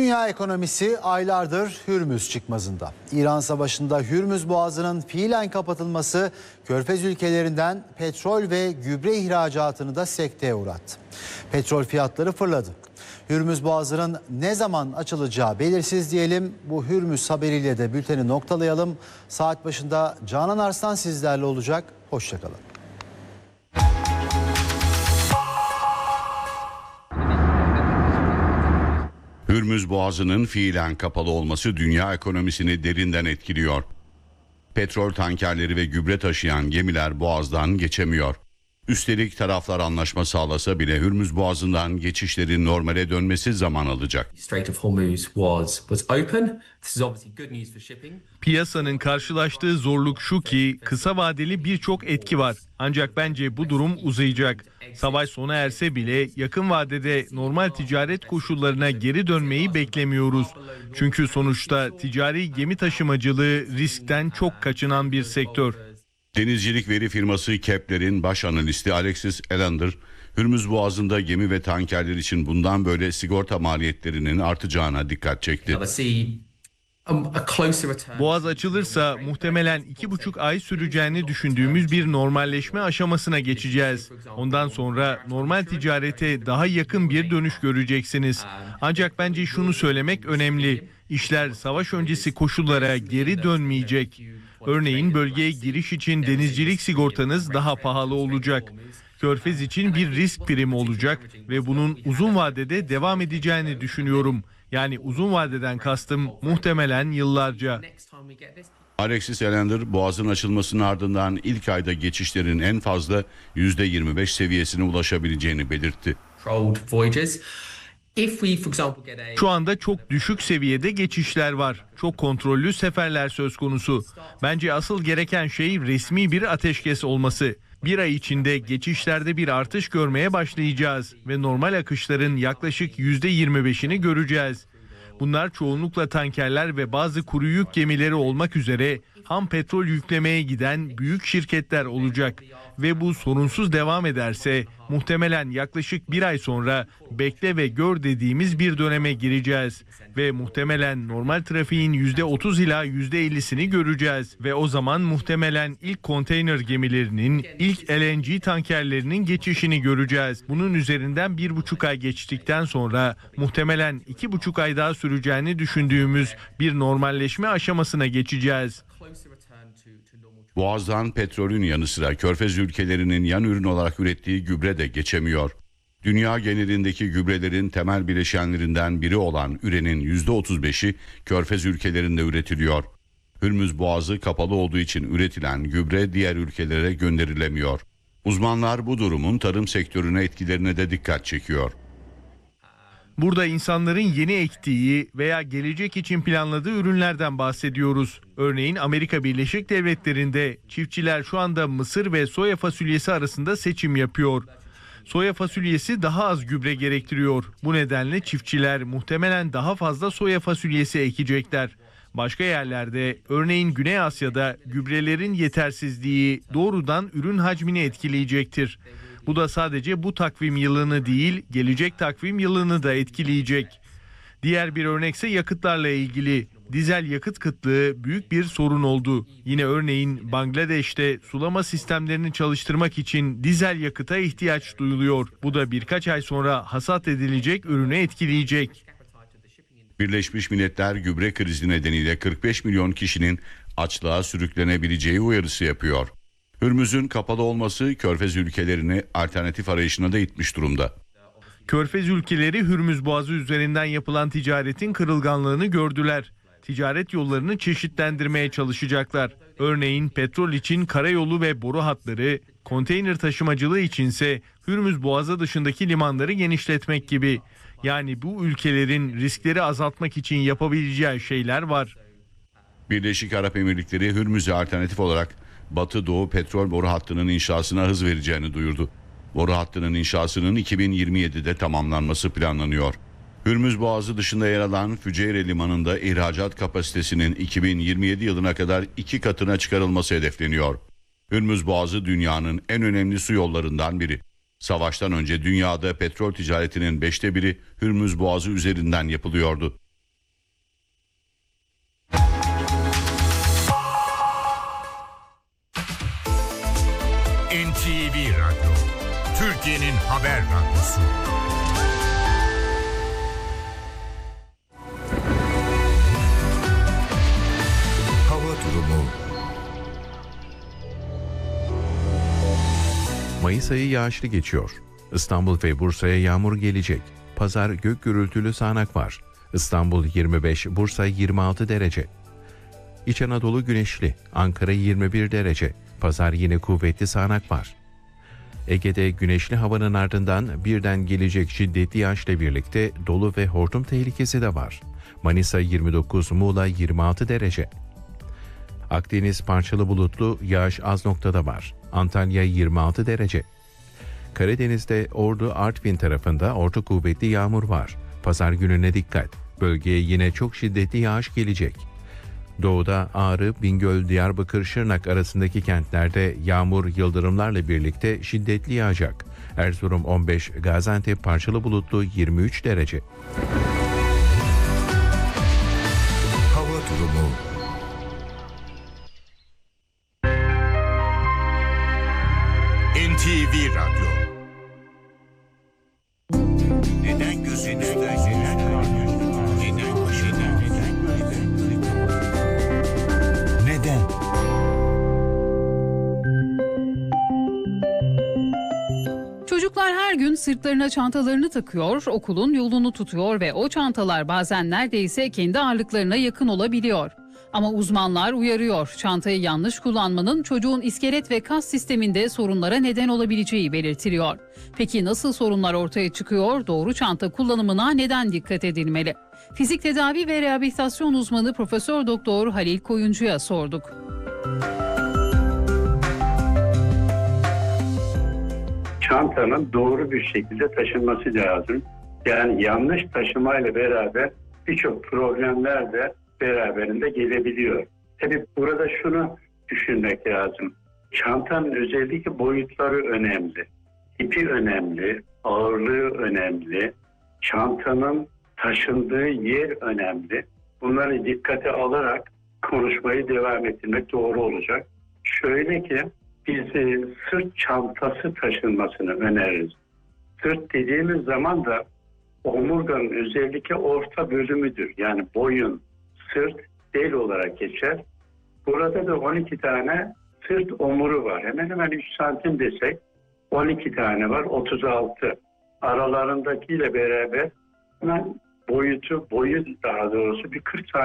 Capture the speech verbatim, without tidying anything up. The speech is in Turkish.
Dünya ekonomisi aylardır Hürmüz çıkmazında. İran Savaşı'nda Hürmüz Boğazı'nın fiilen kapatılması Körfez ülkelerinden petrol ve gübre ihracatını da sekteye uğrattı. Petrol fiyatları fırladı. Hürmüz Boğazı'nın ne zaman açılacağı belirsiz diyelim. Bu Hürmüz haberiyle de bülteni noktalayalım. Saat başında Canan Arslan sizlerle olacak. Hoşçakalın. Hürmüz Boğazı'nın fiilen kapalı olması dünya ekonomisini derinden etkiliyor. Petrol tankerleri ve gübre taşıyan gemiler Boğaz'dan geçemiyor. Üstelik taraflar anlaşma sağlasa bile Hürmüz Boğazı'ndan geçişlerin normale dönmesi zaman alacak. Piyasanın karşılaştığı zorluk şu ki kısa vadeli birçok etki var. Ancak bence bu durum uzayacak. Savaş sona erse bile yakın vadede normal ticaret koşullarına geri dönmeyi beklemiyoruz. Çünkü sonuçta ticari gemi taşımacılığı riskten çok kaçınan bir sektör. Denizcilik veri firması Kepler'in baş analisti Alexis Elander, Hürmüz Boğazı'nda gemi ve tankerler için bundan böyle sigorta maliyetlerinin artacağına dikkat çekti. Boğaz açılırsa muhtemelen iki buçuk ay süreceğini düşündüğümüz bir normalleşme aşamasına geçeceğiz. Ondan sonra normal ticarete daha yakın bir dönüş göreceksiniz. Ancak bence şunu söylemek önemli. İşler savaş öncesi koşullara geri dönmeyecek. Örneğin bölgeye giriş için denizcilik sigortanız daha pahalı olacak. Körfez için bir risk primi olacak ve bunun uzun vadede devam edeceğini düşünüyorum. Yani uzun vadeden kastım muhtemelen yıllarca. Alexis Elander, Boğaz'ın açılmasının ardından ilk ayda geçişlerin en fazla yüzde yirmi beş seviyesine ulaşabileceğini belirtti. Şu anda çok düşük seviyede geçişler var. Çok kontrollü seferler söz konusu. Bence asıl gereken şey resmi bir ateşkes olması. Bir ay içinde geçişlerde bir artış görmeye başlayacağız ve normal akışların yaklaşık yüzde yirmi beşini göreceğiz. Bunlar çoğunlukla tankerler ve bazı kuru yük gemileri olmak üzere ham petrol yüklemeye giden büyük şirketler olacak. Ve bu sorunsuz devam ederse muhtemelen yaklaşık bir ay sonra bekle ve gör dediğimiz bir döneme gireceğiz. Ve muhtemelen normal trafiğin yüzde otuz ila yüzde ellisini göreceğiz. Ve o zaman muhtemelen ilk konteyner gemilerinin, ilk L N G tankerlerinin geçişini göreceğiz. Bunun üzerinden bir buçuk ay geçtikten sonra muhtemelen iki buçuk ay daha süreceğini düşündüğümüz bir normalleşme aşamasına geçeceğiz. Boğaz'dan petrolün yanı sıra Körfez ülkelerinin yan ürün olarak ürettiği gübre de geçemiyor. Dünya genelindeki gübrelerin temel bileşenlerinden biri olan ürenin yüzde otuz beşi Körfez ülkelerinde üretiliyor. Hürmüz Boğazı kapalı olduğu için üretilen gübre diğer ülkelere gönderilemiyor. Uzmanlar bu durumun tarım sektörüne etkilerine de dikkat çekiyor. Burada insanların yeni ektiği veya gelecek için planladığı ürünlerden bahsediyoruz. Örneğin Amerika Birleşik Devletleri'nde çiftçiler şu anda mısır ve soya fasulyesi arasında seçim yapıyor. Soya fasulyesi daha az gübre gerektiriyor. Bu nedenle çiftçiler muhtemelen daha fazla soya fasulyesi ekecekler. Başka yerlerde, örneğin Güney Asya'da gübrelerin yetersizliği doğrudan ürün hacmini etkileyecektir. Bu da sadece bu takvim yılını değil, gelecek takvim yılını da etkileyecek. Diğer bir örnekse yakıtlarla ilgili. Dizel yakıt kıtlığı büyük bir sorun oldu. Yine örneğin Bangladeş'te sulama sistemlerini çalıştırmak için dizel yakıta ihtiyaç duyuluyor. Bu da birkaç ay sonra hasat edilecek ürünü etkileyecek. Birleşmiş Milletler gübre krizi nedeniyle kırk beş milyon kişinin açlığa sürüklenebileceği uyarısı yapıyor. Hürmüz'ün kapalı olması Körfez ülkelerini alternatif arayışına da itmiş durumda. Körfez ülkeleri Hürmüz Boğazı üzerinden yapılan ticaretin kırılganlığını gördüler. Ticaret yollarını çeşitlendirmeye çalışacaklar. Örneğin petrol için karayolu ve boru hatları, konteyner taşımacılığı içinse Hürmüz Boğazı dışındaki limanları genişletmek gibi. Yani bu ülkelerin riskleri azaltmak için yapabileceği şeyler var. Birleşik Arap Emirlikleri Hürmüz'e alternatif olarak Batı Doğu petrol boru hattının inşasına hız vereceğini duyurdu. Boru hattının inşasının iki bin yirmi yedide tamamlanması planlanıyor. Hürmüz Boğazı dışında yer alan Füceyre Limanı'nda ihracat kapasitesinin iki bin yirmi yedi yılına kadar iki katına çıkarılması hedefleniyor. Hürmüz Boğazı dünyanın en önemli su yollarından biri. Savaştan önce dünyada petrol ticaretinin beşte biri Hürmüz Boğazı üzerinden yapılıyordu. T V Radyo, Türkiye'nin haber radyosu. Hava durumu. Mayıs ayı yağışlı geçiyor. İstanbul ve Bursa'ya yağmur gelecek. Pazar gök gürültülü sağanak var. İstanbul yirmi beş, Bursa yirmi altı derece. İç Anadolu güneşli, Ankara yirmi bir derece. Pazar yine kuvvetli sağanak var. Ege'de güneşli havanın ardından birden gelecek şiddetli yağışla birlikte dolu ve hortum tehlikesi de var. Manisa yirmi dokuz, Muğla yirmi altı derece. Akdeniz parçalı bulutlu, yağış az noktada var. Antalya yirmi altı derece. Karadeniz'de Ordu, Artvin tarafında orta kuvvetli yağmur var. Pazar gününe dikkat. Bölgeye yine çok şiddetli yağış gelecek. Doğuda Ağrı, Bingöl, Diyarbakır, Şırnak arasındaki kentlerde yağmur yıldırımlarla birlikte şiddetli yağacak. Erzurum on beş, Gaziantep parçalı bulutlu yirmi üç derece. Hava durumu. N T V Radyo. Neden gözünüzde neden var? Neden başına neden böyle? Neden? Çocuklar her gün sırtlarına çantalarını takıyor, okulun yolunu tutuyor ve o çantalar bazen neredeyse kendi ağırlıklarına yakın olabiliyor. Ama uzmanlar uyarıyor, çantayı yanlış kullanmanın çocuğun iskelet ve kas sisteminde sorunlara neden olabileceği belirtiliyor. Peki nasıl sorunlar ortaya çıkıyor? Doğru çanta kullanımına neden dikkat edilmeli? Fizik tedavi ve rehabilitasyon uzmanı Profesör Doktor Halil Koyuncu'ya sorduk. Çantanın doğru bir şekilde taşınması lazım. Yani yanlış taşımayla beraber birçok problemler de beraberinde gelebiliyor. Tabii burada şunu düşünmek lazım. Çantanın özellikle boyutları önemli. İpi önemli, ağırlığı önemli, çantanın taşındığı yer önemli. Bunları dikkate alarak konuşmayı devam ettirmek doğru olacak. Şöyle ki biz e, sırt çantası taşınmasını öneririz. Sırt dediğimiz zaman da omurganın özellikle orta bölümüdür. Yani boyun, sırt, bel olarak geçer. Burada da on iki tane sırt omuru var. Hemen hemen üç santim desek on iki tane var, otuz altı. Aralarındakiyle beraber hemen boyutu, boyu daha doğrusu bir kırk santim.